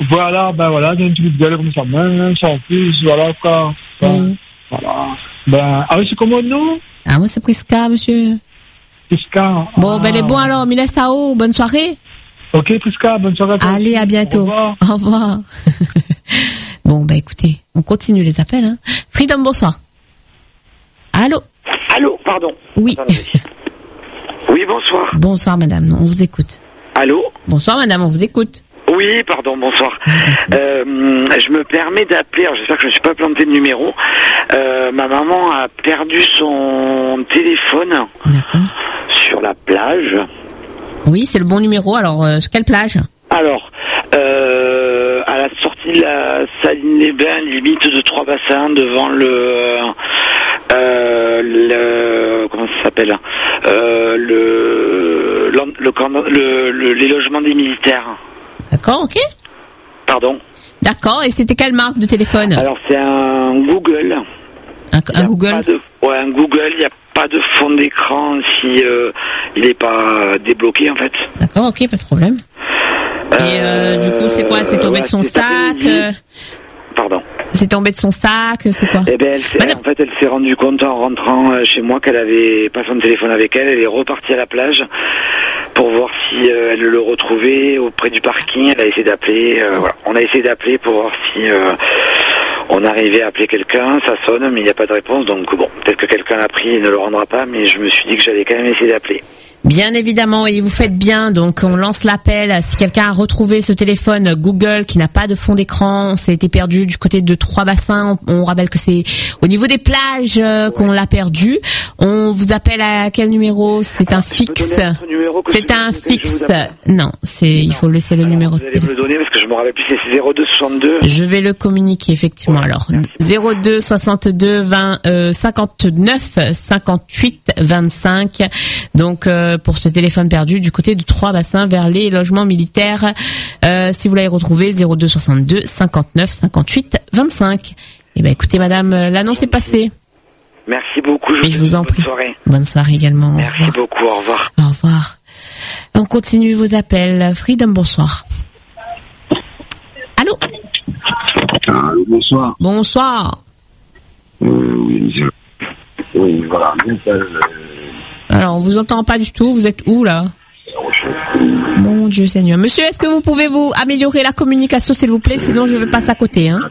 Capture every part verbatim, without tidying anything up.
Voilà, ben voilà, j'ai une petite gueule comme ça, même, sans plus, voilà, quoi. Ben, Oui. Voilà. Ben, ah oui, c'est comment, non? Ah, moi, c'est Prisca, monsieur. Prisca. Bon, ah. ben, les bons alors, Mila Sao, bonne soirée. Ok, Prisca, bonne soirée à toi. Allez, à bientôt. Au revoir. Au revoir. Bon, ben, écoutez, on continue les appels, hein. Freedom, bonsoir. Allô? Allô, pardon. Oui. Attendez. Oui, bonsoir. Bonsoir, madame, on vous écoute. Allô? Bonsoir, madame, on vous écoute. Oui, pardon, bonsoir. Euh, je me permets d'appeler, alors j'espère que je ne me suis pas planté de numéro. Euh, ma maman a perdu son téléphone D'accord. sur la plage. Oui, c'est le bon numéro. Alors, euh, sur quelle plage? Alors, euh, à la sortie de la Saline-les-Bains, limite de Trois-Bassins, devant le... Euh, le comment ça s'appelle euh, le, le, le, le, le les logements des militaires. D'accord, ok. Pardon. D'accord, et c'était quelle marque de téléphone? Alors c'est un Google. Un, un Google pas de, Ouais, un Google, il n'y a pas de fond d'écran si euh, il n'est pas débloqué en fait. D'accord, ok, pas de problème. Euh, et euh, du coup, c'est quoi? C'est tombé ouais, de son c'est sac euh, Pardon. C'est tombé de son sac, c'est quoi? Eh ben, elle s'est, Madame... en fait, elle s'est rendue compte en rentrant chez moi qu'elle avait pas son téléphone avec elle. Elle est repartie à la plage pour voir si euh, elle le retrouvait auprès du parking. Elle a essayé d'appeler. Euh, voilà. On a essayé d'appeler pour voir si euh, on arrivait à appeler quelqu'un. Ça sonne, mais il n'y a pas de réponse. Donc bon, peut-être que quelqu'un l'a pris et ne le rendra pas. Mais je me suis dit que j'allais quand même essayer d'appeler. Bien évidemment, et vous faites bien, donc on lance l'appel. Si quelqu'un a retrouvé ce téléphone Google qui n'a pas de fond d'écran, ça a été perdu du côté de Trois-Bassins, on, on rappelle que c'est au niveau des plages euh, qu'on l'a perdu. On vous appelle à quel numéro? C'est Alors, un fixe. C'est un je, fixe. Non, c'est non. Il faut laisser le alors, numéro vous allez me le donner parce que je me rappelle plus, c'est zéro deux soixante-deux. Je vais le communiquer effectivement. Ouais, alors zéro deux soixante-deux vingt euh, cinquante-neuf cinquante-huit vingt-cinq. Donc euh, pour ce téléphone perdu du côté de Trois-Bassins vers les logements militaires. Euh, si vous l'avez retrouvé, zéro deux soixante-deux cinquante-neuf cinquante-huit vingt-cinq. Eh ben écoutez madame, l'annonce est passée. Merci beaucoup. Je, Et je vous en prie. Bonne soirée. Bonne soirée également. Merci beaucoup. Au revoir. Au revoir. On continue vos appels. Freedom, bonsoir. Allô? Allô, bonsoir. Bonsoir. Euh, oui, monsieur. Oui, voilà. Euh... Alors, on vous entend pas du tout. Vous êtes où, là? Mon Dieu Seigneur. Monsieur, est-ce que vous pouvez vous améliorer la communication, s'il vous plaît? Sinon, je vais passer à côté, hein.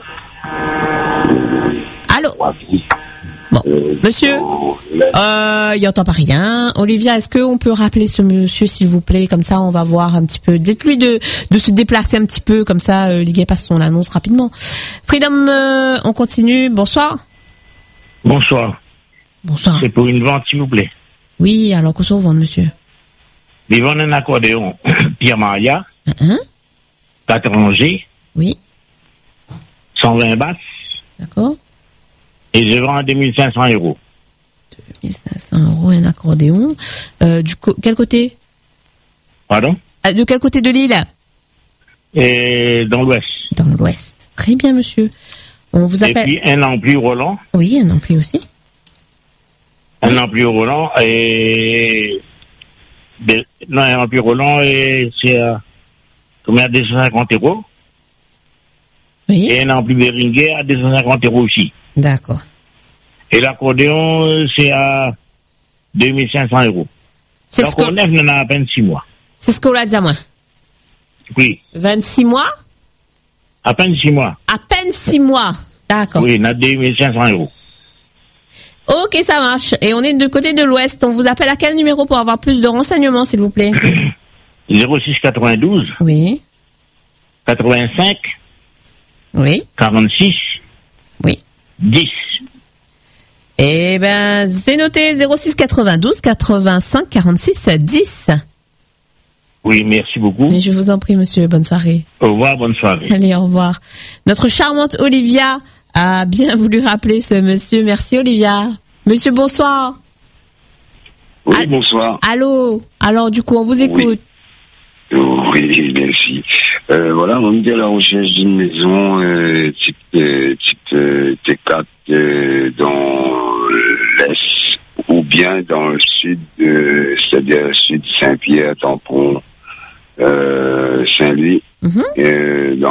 Allô? Bon. Monsieur? Euh, il n'entend pas rien. Olivia, est-ce qu'on peut rappeler ce monsieur, s'il vous plaît? Comme ça, on va voir un petit peu. Dites-lui de, de se déplacer un petit peu. Comme ça, euh, les gars passent son annonce rapidement. Freedom, euh, on continue. Bonsoir. Bonsoir. Bonsoir. C'est pour une vente, s'il vous plaît. Oui, alors qu'on se revende, monsieur. Ils vendent un accordéon Pierre Maria, uh-huh. quatre rangées, oui. cent vingt basses. D'accord. Et je vends à deux mille cinq cents euros. deux mille cinq cents euros un accordéon. Euh, du co- quel côté? Pardon? Ah, de quel côté de l'île? Et dans l'ouest. Dans l'ouest. Très bien, monsieur. On vous appelle. Et puis un ampli Roland. Oui, un ampli aussi. Un ampli Roland et de... non, un ampli Roland et c'est à combien, deux cent cinquante euros. Oui. Et un ampli Behringer à deux cent cinquante euros aussi. D'accord. Et l'accordéon c'est à deux mille cinq cents euros. C'est donc ce que... on en a à peine six mois. C'est ce qu'on l'a dit à moi. Oui. vingt-six mois? À peine six mois. À peine six mois. D'accord. Oui, on a deux mille cinq cents euros. Ok, ça marche. Et on est de côté de l'ouest. On vous appelle à quel numéro pour avoir plus de renseignements, s'il vous plaît? zéro six quatre-vingt-douze. Oui. quatre-vingt-cinq. Oui. quarante-six. Oui. dix. Eh ben, c'est noté. zéro six quatre-vingt-douze quatre-vingt-cinq quarante-six dix. Oui, merci beaucoup. Et je vous en prie, monsieur. Bonne soirée. Au revoir, bonne soirée. Allez, au revoir. Notre charmante Olivia a bien voulu rappeler ce monsieur. Merci, Olivia. Monsieur, bonsoir. Oui, All- bonsoir. Allô. Alors, du coup, on vous écoute. Oui, oui merci. Euh, voilà, on me dit à la recherche d'une maison euh, type, euh, type euh, T quatre euh, dans l'est ou bien dans le sud, euh, c'est-à-dire le sud Saint-Pierre, Tampon, euh, Saint-Louis. Mm-hmm. Euh,